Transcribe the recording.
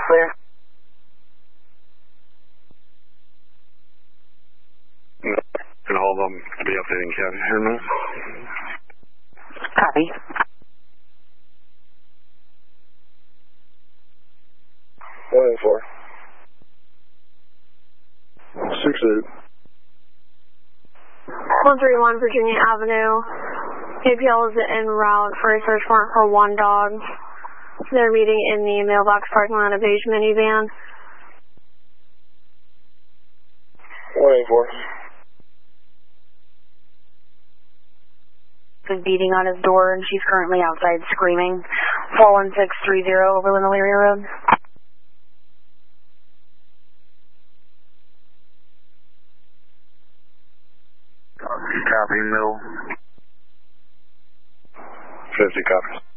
Clear. Can all of them be updating County here now? Copy. 184. 68. 131 Virginia Avenue. APL is en route for a search warrant for one dog. They're meeting in the mailbox parking lot of beige minivan. 184. Is beating on his door and she's currently outside screaming. 41630 Overland Elyria Road. Copy, middle. 50 copies.